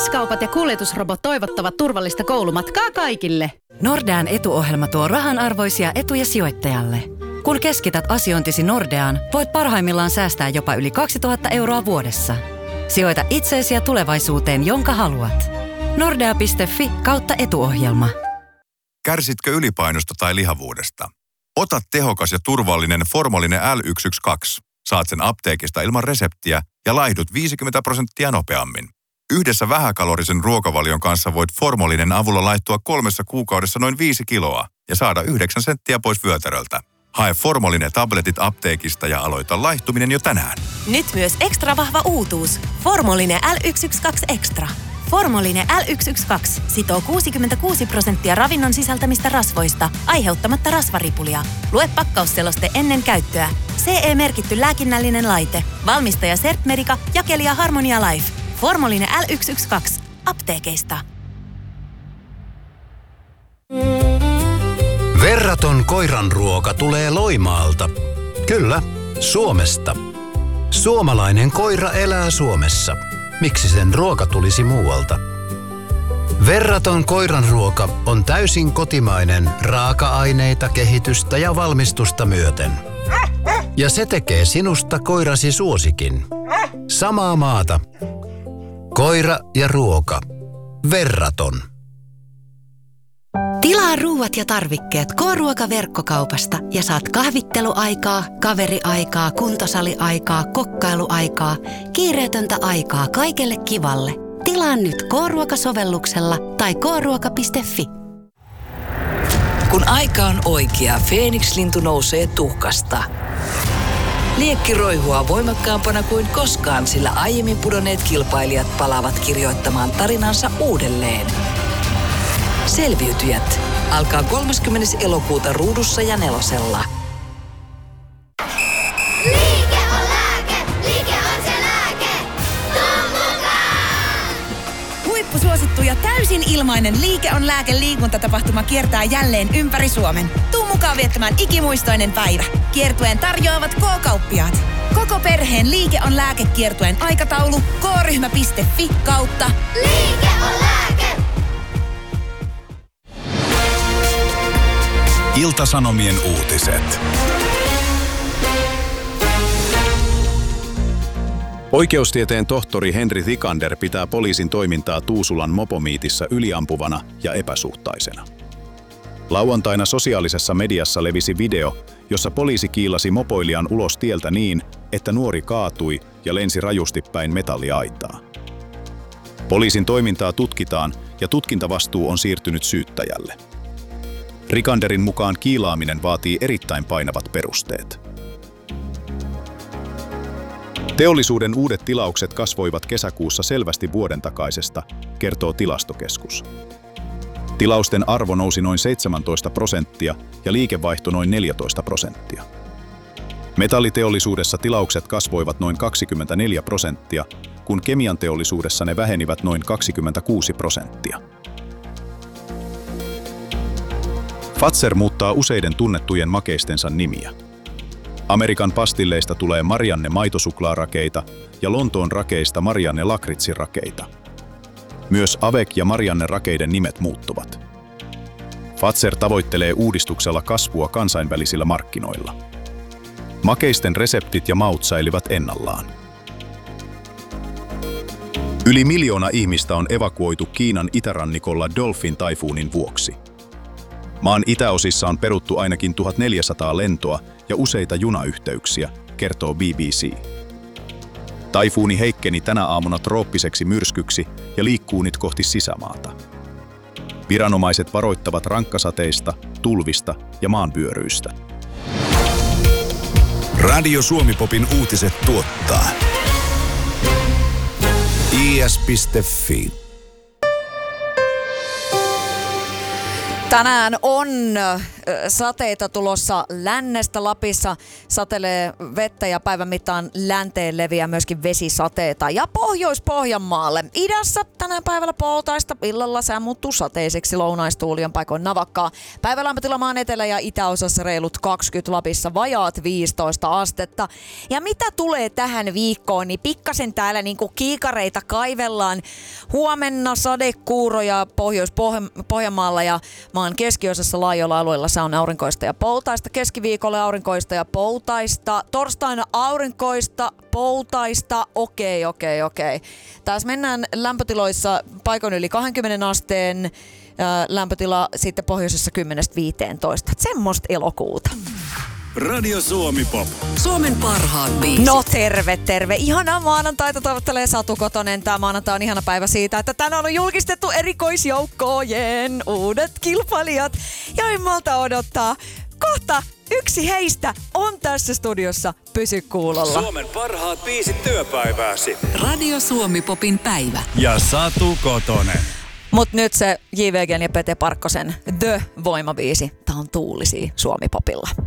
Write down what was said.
S-kaupat ja kuljetusrobot toivottavat turvallista koulumatkaa kaikille. Nordean etuohjelma tuo rahanarvoisia etuja sijoittajalle. Kun keskität asiointisi Nordeaan, voit parhaimmillaan säästää jopa yli 2000 € vuodessa. Sijoita itseesi ja tulevaisuuteen, jonka haluat. Nordea.fi/etuohjelma. Kärsitkö ylipainosta tai lihavuudesta? Ota tehokas ja turvallinen Formolinen L112. Saat sen apteekista ilman reseptiä ja laihdut 50% nopeammin. Yhdessä vähäkalorisen ruokavalion kanssa voit Formolinen avulla laihtua 3 kuukaudessa noin 5 kiloa ja saada 9 senttiä pois vyötäröltä. Hae Formolinen tabletit apteekista ja aloita laihtuminen jo tänään. Nyt myös ekstra vahva uutuus. Formolinen L112 Extra. Formolinen L112 sitoo 66% ravinnon sisältämistä rasvoista, aiheuttamatta rasvaripulia. Lue pakkausseloste ennen käyttöä. CE-merkitty lääkinnällinen laite. Valmistaja Certmedica, jakelija Harmonia Life. Formolinen L112. Apteekeista. Verraton koiranruoka tulee Loimaalta. Kyllä, Suomesta. Suomalainen koira elää Suomessa. Miksi sen ruoka tulisi muualta? Verraton koiranruoka on täysin kotimainen raaka-aineita, kehitystä ja valmistusta myöten. Ja se tekee sinusta koirasi suosikin. Samaa maata. Koira ja ruoka. Verraton. Tilaa ruuat ja tarvikkeet K-ruoka-verkkokaupasta ja saat kahvitteluaikaa, kaveriaikaa, kuntosaliaikaa, kokkailuaikaa, kiireetöntä aikaa kaikelle kivalle. Tilaa nyt K-ruoka-sovelluksella tai kruoka.fi. Kun aika on oikea, Feeniks-lintu nousee tuhkasta. Liekki roihua voimakkaampana kuin koskaan, sillä aiemmin pudonneet kilpailijat palaavat kirjoittamaan tarinansa uudelleen. Selviytyjät alkaa 30. elokuuta Ruudussa ja Nelosella. Liike on lääke, liike on se lääke. Tuu mukaan! Huippusuosittu ja täysin ilmainen Liike on lääke -liikuntatapahtuma kiertää jälleen ympäri Suomen. Tuu mukaan viettämään ikimuistoinen päivä. Kiertueen tarjoavat K-kauppiaat. Koko perheen Liike on lääke -kiertueen aikataulu k-ryhmä.fi/. Liike on lääke! Ilta-Sanomien uutiset. Oikeustieteen tohtori Henri Rikander pitää poliisin toimintaa Tuusulan mopomiitissä yliampuvana ja epäsuhtaisena. Lauantaina sosiaalisessa mediassa levisi video, jossa poliisi kiilasi mopoilijan ulos tieltä niin, että nuori kaatui ja lensi rajusti päin metalliaitaa. Poliisin toimintaa tutkitaan ja tutkintavastuu on siirtynyt syyttäjälle. Rikanderin mukaan kiilaaminen vaatii erittäin painavat perusteet. Teollisuuden uudet tilaukset kasvoivat kesäkuussa selvästi vuoden takaisesta, kertoo Tilastokeskus. Tilausten arvo nousi noin 17% ja liikevaihto noin 14%. Metalliteollisuudessa tilaukset kasvoivat noin 24%, kun kemian teollisuudessa ne vähenivät noin 26%. Fazer muuttaa useiden tunnettujen makeistensa nimiä. Amerikan pastilleista tulee Marianne maitosuklaarakeita ja Lontoon rakeista Marianne lakritsirakeita. Myös Avec ja Marianne rakeiden nimet muuttuvat. Fazer tavoittelee uudistuksella kasvua kansainvälisillä markkinoilla. Makeisten reseptit ja maut säilyvät ennallaan. Yli 1 miljoona ihmistä on evakuoitu Kiinan itärannikolla Dolphin-taifuunin vuoksi. Maan itäosissa on peruttu ainakin 1400 lentoa ja useita junayhteyksiä, kertoo BBC. Taifuuni heikkeni tänä aamuna trooppiseksi myrskyksi ja liikkuu nyt kohti sisämaata. Viranomaiset varoittavat rankkasateista, tulvista ja maanvyöryistä. Radio Suomi-popin uutiset tuottaa is.fi. Tänään on sateita tulossa lännestä. Lapissa satelee vettä ja päivän mittaan länteen leviää myöskin vesisateita. Ja Pohjois-Pohjanmaalle. Idässä tänään päivällä poutaista, illalla sää muuttuu sateiseksi, lounaistuuli on paikoin navakkaa. Päivälämpötila maan etelä- ja itäosassa reilut 20, Lapissa vajaat 15 astetta. Ja mitä tulee tähän viikkoon, niin pikkasen täällä niinku kiikareita kaivellaan. Huomenna sadekuuroja Pohjois-Pohjanmaalla ja maan keskiosassa laajoilla alueilla on aurinkoista ja poutaista. Keskiviikolla aurinkoista ja poutaista. Torstaina aurinkoista, poutaista. Okei. Tässä mennään lämpötiloissa paikoin yli 20 asteen. Lämpötila sitten pohjoisessa 10-15. Semmoista elokuuta. Radio Suomi Pop. Suomen parhaat biisit. No terve. Ihanaa maanantaita toivottelee Satu Kotonen. Tämä maanantai on ihana päivä siitä, että tänään on julkistettu erikoisjoukkojen uudet kilpailijat. Ja en malta odottaa. Kohta yksi heistä on tässä studiossa. Pysy kuulolla. Suomen parhaat biisit työpäivääsi. Radio Suomi Popin päivä. Ja Satu Kotonen. Mut nyt se JVG:n ja Pete Parkkosen The Voimabiisi. Tää on Tuulisia Suomi Popilla.